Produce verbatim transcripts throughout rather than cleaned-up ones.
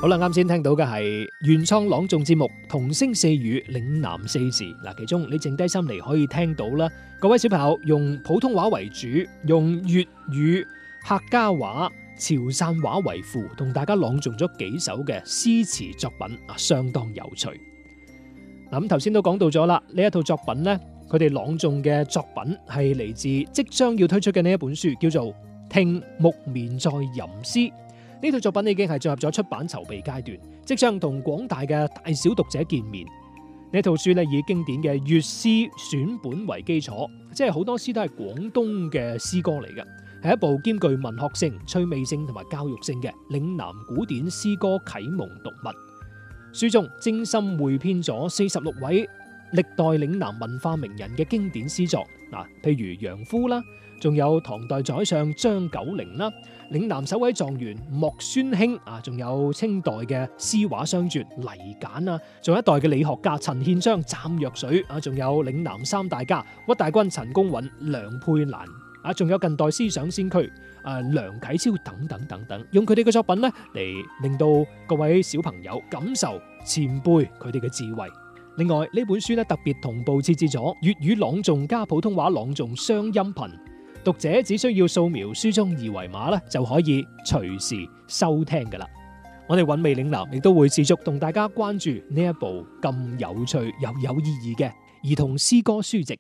好啦，啱先聽到嘅係原創朗誦節目《同聲四語嶺南四時》嗱，其中你靜低心嚟可以聽到啦。各位小朋友用普通話為主，用粵語、客家話、潮汕話為輔，同大家朗誦咗幾首嘅詩詞作品啊，相當有趣。嗱，咁頭先都講到咗啦，呢一套作品呢，佢哋朗誦嘅作品係嚟自即將要推出嘅呢一本書，叫做《聽木棉在吟詩》。呢套作品已經係進入咗出版籌備階段，即將同廣大嘅大小讀者見面。呢套書咧以經典嘅粵詩選本為基礎，即係好多詩都係廣東嘅詩歌嚟嘅，係一部兼具文學性、趣味性同埋教育性嘅嶺南古典詩歌啟蒙讀物。書中精心匯編咗四十六位歷代嶺南文化名人嘅經典詩作，嗱，譬如楊夫啦，仲有唐代宰相張九齡啦，嶺南首位狀元莫宣興啊，仲有清代嘅詩畫雙絕黎簡啊，仲有一代嘅理學家陳憲章湛若水啊，仲有嶺南三大家屈大均、陳公允、梁佩蘭啊，仲有近代思想先驅啊梁啟超等等等等，用佢哋嘅作品咧嚟令到各位小朋友感受前輩佢哋嘅智慧。另外呢本書咧特別同步設置咗粵語朗誦加普通話朗誦雙音頻，讀者只需要掃描書中二維碼咧就可以隨時收聽噶啦。我哋韻味嶺南亦都會持續同大家關注呢一部咁有趣又有意義嘅兒童詩歌書籍。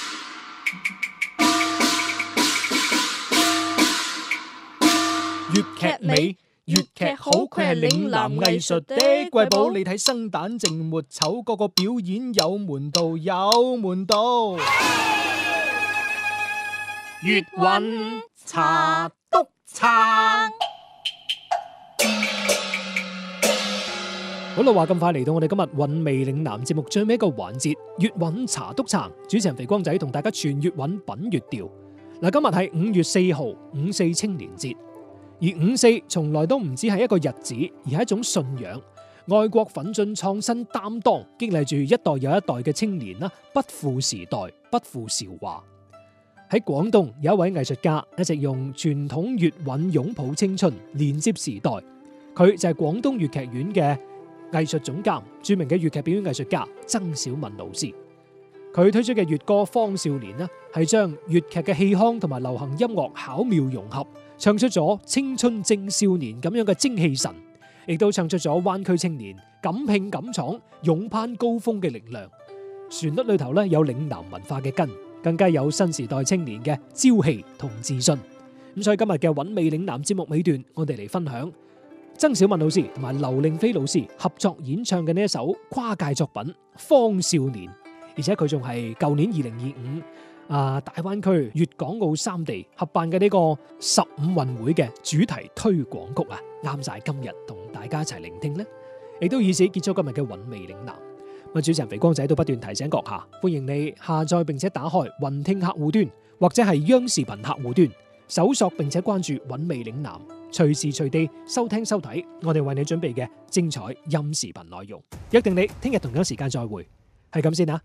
粵劇美，粵劇好，佢係嶺南藝術的瑰寶。你睇生旦淨末丑，個個表演有門道，有門道。粵韻茶篤撐。好啦，話咁快嚟到我哋今日韻味嶺南節目最尾一個環節，粵韻茶篤撐。主持人肥光仔同大家傳粵韻品粵調。嗱，今日係五月四號，五四青年節。而五四從來都唔只係一個日子，而係一種信仰。愛國奮進創新擔當，激勵住一代又一代嘅青年啦，不負時代，不負韶華。喺廣東有一位藝術家，一直用傳統粵韻擁抱青春，連接時代。佢就係廣東粵劇院嘅藝術總監，著名嘅粵劇表演藝術家曾小文老師。佢推出嘅粵歌《方少年》呢，係將粵劇嘅氣腔同埋流行音樂巧妙融合，唱出咗青春正少年咁樣嘅精氣神，亦都唱出咗灣區青年敢拼敢闖、勇攀高峰嘅力量。旋律裏頭咧有嶺南文化嘅根，更加有新時代青年嘅朝氣同自信。咁所以今日嘅韻味嶺南節目尾段，我哋嚟分享曾小文老師同埋劉令飛老師合作演唱嘅呢一首跨界作品《方少年》，而且佢仲係舊年二零二五。啊！大灣區粵港澳三地合辦嘅呢個十五運會嘅主題推廣曲啊，啱晒今日同大家一齊聆聽呢，亦都以此結束今日嘅韻味嶺南。咁主持人肥光仔都不斷提醒閣下，歡迎你下載並且打開雲聽客戶端或者係央視頻客戶端，搜索並且關注韻味嶺南，隨時隨地收聽收睇我哋為你準備嘅精彩音視頻內容。約定你聽日同樣時間再會，係咁先啊！